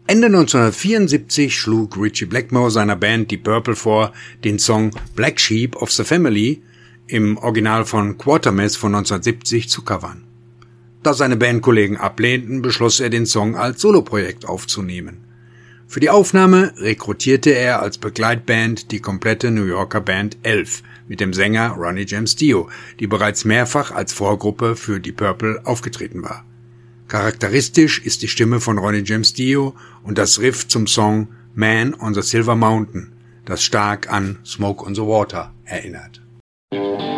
Ende 1974 schlug Ritchie Blackmore seiner Band Deep Purple vor, den Song Black Sheep of the Family im Original von Quatermass von 1970 zu covern. Da seine Bandkollegen ablehnten, beschloss er, den Song als Soloprojekt aufzunehmen. Für die Aufnahme rekrutierte er als Begleitband die komplette New Yorker Band Elf mit dem Sänger Ronnie James Dio, die bereits mehrfach als Vorgruppe für Deep Purple aufgetreten war. Charakteristisch ist die Stimme von Ronnie James Dio und das Riff zum Song Man on the Silver Mountain, das stark an Smoke on the Water erinnert.